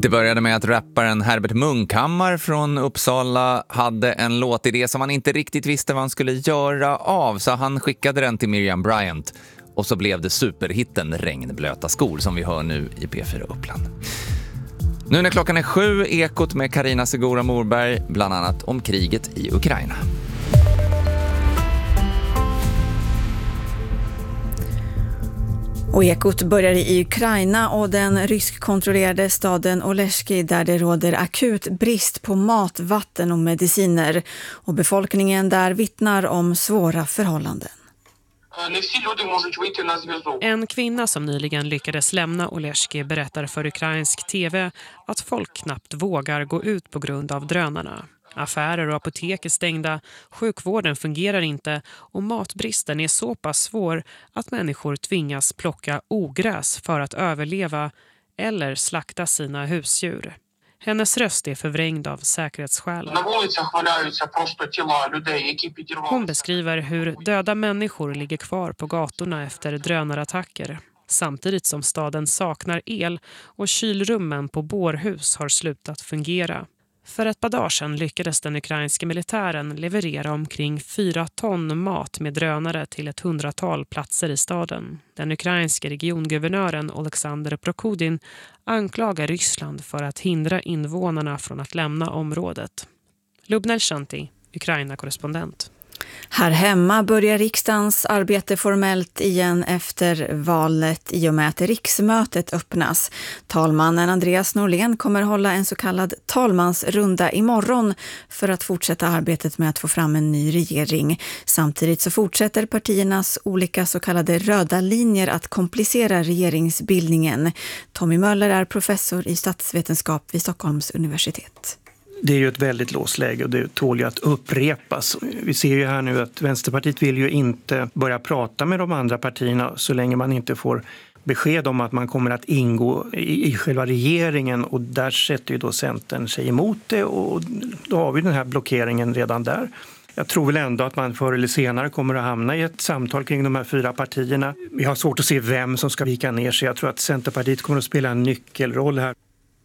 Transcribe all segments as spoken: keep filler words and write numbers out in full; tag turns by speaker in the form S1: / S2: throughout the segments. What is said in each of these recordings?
S1: Det började med att rapparen Herbert Munkhammar från Uppsala hade en låtidé som han inte riktigt visste vad han skulle göra av, så han skickade den till Miriam Bryant. Och så blev det superhitten Regnblöta skor som vi hör nu i P fyra Uppland. Nu när klockan är sju, Ekot med Carina Segura Morberg, bland annat om kriget i Ukraina.
S2: Och Ekot börjar i Ukraina och den ryskkontrollerade staden Oleshki där det råder akut brist på mat, vatten och mediciner. Och befolkningen där vittnar om svåra förhållanden.
S3: En kvinna som nyligen lyckades lämna Oleshki berättar för ukrainsk tv att folk knappt vågar gå ut på grund av drönarna. Affärer och apotek är stängda, sjukvården fungerar inte och matbristen är så pass svår att människor tvingas plocka ogräs för att överleva eller slakta sina husdjur. Hennes röst är förvrängd av säkerhetsskäl. Hon beskriver hur döda människor ligger kvar på gatorna efter drönarattacker. Samtidigt som staden saknar el och kylrummen på bårhus har slutat fungera. För ett par dagar sedan lyckades den ukrainska militären leverera omkring fyra ton mat med drönare till ett hundratal platser i staden. Den ukrainska regionguvernören Oleksandr Prokudin anklagar Ryssland för att hindra invånarna från att lämna området. Lubna Shanti, Ukraina-korrespondent.
S2: Här hemma börjar riksdagens arbete formellt igen efter valet i och med att riksmötet öppnas. Talmannen Andreas Norlén kommer hålla en så kallad talmansrunda imorgon för att fortsätta arbetet med att få fram en ny regering. Samtidigt så fortsätter partiernas olika så kallade röda linjer att komplicera regeringsbildningen. Tommy Möller är professor i statsvetenskap vid Stockholms universitet.
S4: Det är ju ett väldigt låst läge och det tål ju att upprepas. Vi ser ju här nu att Vänsterpartiet vill ju inte börja prata med de andra partierna så länge man inte får besked om att man kommer att ingå i, i själva regeringen, och där sätter ju då Centern sig emot det och då har vi den här blockeringen redan där. Jag tror väl ändå att man förr eller senare kommer att hamna i ett samtal kring de här fyra partierna. Vi har svårt att se vem som ska vika ner sig. Jag tror att Centerpartiet kommer att spela en nyckelroll här.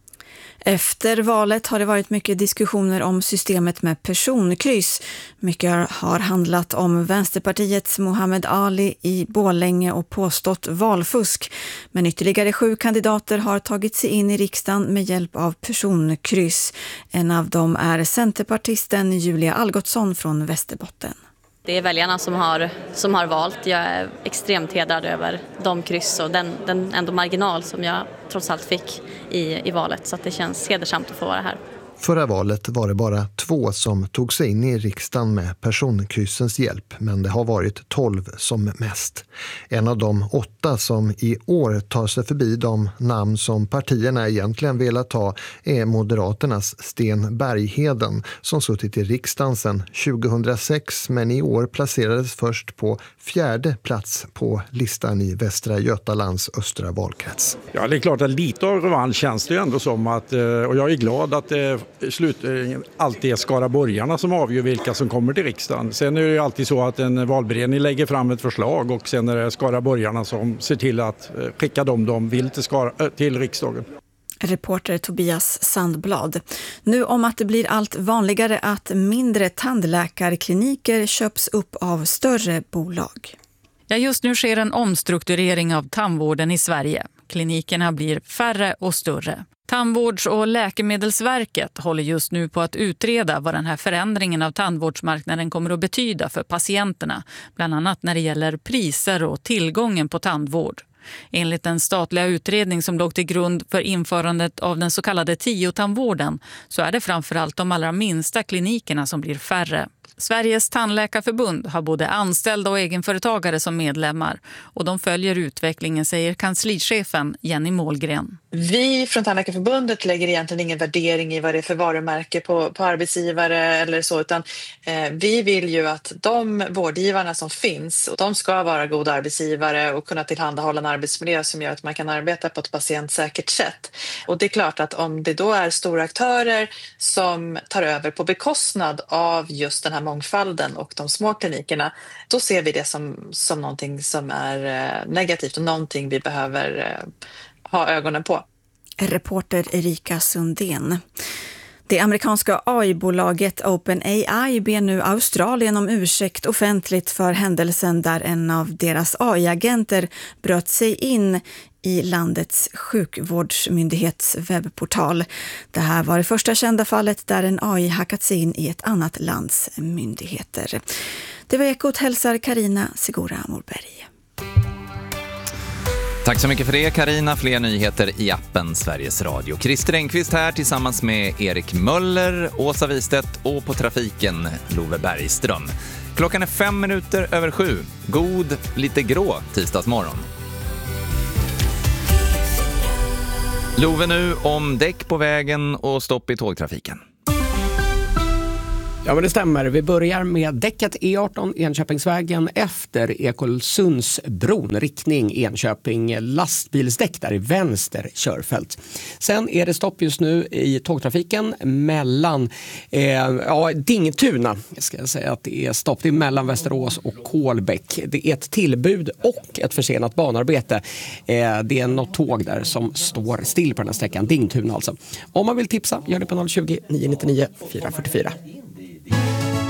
S2: Efter valet har det varit mycket diskussioner om systemet med personkryss. Mycket har handlat om Vänsterpartiets Mohammed Ali i Borlänge och påstått valfusk. Men ytterligare sju kandidater har tagit sig in i riksdagen med hjälp av personkryss. En av dem är centerpartisten Julia Algotsson från Västerbotten.
S5: Det är väljarna som har, som har valt. Jag är extremt hedrad över de kryss och den, den ändå marginal som jag trots allt fick i, i valet. Så att det känns hedersamt att få vara här.
S6: Förra valet var det bara två som tog sig in i riksdagen med personkryssens hjälp, men det har varit tolv som mest. En av de åtta som i år tar sig förbi de namn som partierna egentligen velat ta är Moderaternas Sten Bergheden, som suttit i riksdagen sedan tjugohundrasex men i år placerades först på fjärde plats på listan i Västra Götalands östra valkrets.
S7: Ja, det är klart att lite av revansch känns det ju ändå som att, och jag är glad att det slut, alltid är skaraborgarna som avgör vilka som kommer till riksdagen. Sen är det ju alltid så att en valberedning lägger fram ett förslag och sen är det skaraborgarna som ser till att skicka dem de vill till, Skara, till riksdagen.
S2: Reporter Tobias Sandblad. Nu om att det blir allt vanligare att mindre tandläkarkliniker köps upp av större bolag.
S8: Ja, just nu sker en omstrukturering av tandvården i Sverige. Klinikerna blir färre och större. Tandvårds- och läkemedelsverket håller just nu på att utreda vad den här förändringen av tandvårdsmarknaden kommer att betyda för patienterna, bland annat när det gäller priser och tillgången på tandvård. Enligt den statliga utredning som låg till grund för införandet av den så kallade tiotandvården så är det framförallt de allra minsta klinikerna som blir färre. Sveriges tandläkarförbund har både anställda och egenföretagare som medlemmar och de följer utvecklingen, säger kanslichefen Jenny Målgren.
S9: Vi från Tandläkarförbundet lägger egentligen ingen värdering i vad det är för varumärke på, på arbetsgivare eller så, utan eh, vi vill ju att de vårdgivarna som finns, de ska vara goda arbetsgivare och kunna tillhandahålla en arbetsmiljö som gör att man kan arbeta på ett patientsäkert sätt. Och det är klart att om det då är stora aktörer som tar över på bekostnad av just den här mångfalden och de små klinikerna, då ser vi det som, som någonting som är eh, negativt och någonting vi behöver eh, ha ögonen på.
S2: Reporter Erika Sundén. Det amerikanska A I-bolaget OpenAI ber nu Australien om ursäkt offentligt för händelsen där en av deras A I-agenter bröt sig in i landets sjukvårdsmyndighets webbportal. Det här var det första kända fallet där en A I hackats in i ett annat lands myndigheter. Det var Ekot, hälsar Karina Sigora Morberg.
S1: Tack så mycket för det, Karina. Fler nyheter i appen Sveriges Radio. Christer Engqvist här tillsammans med Erik Möller, Åsa Wistedt och på trafiken Love Bergström. Klockan är fem minuter över sju. God, lite grå tisdagsmorgon. Love nu om däck på vägen och stopp i tågtrafiken.
S10: Ja, men det stämmer. Vi börjar med däcket E arton Enköpingsvägen efter Ekolsundsbron, riktning Enköping, lastbilsdäck där i vänster körfält. Sen är det stopp just nu i tågtrafiken mellan eh, ja, Dingtuna, ska jag säga att det är stopp. Det är mellan Västerås och Kolbäck. Det är ett tillbud och ett försenat banarbete. Eh, det är något tåg där som står still på den här sträckan, Dingtuna alltså. Om man vill tipsa, gör det på noll tjugo, nio nio nio, fyra fyra fyra.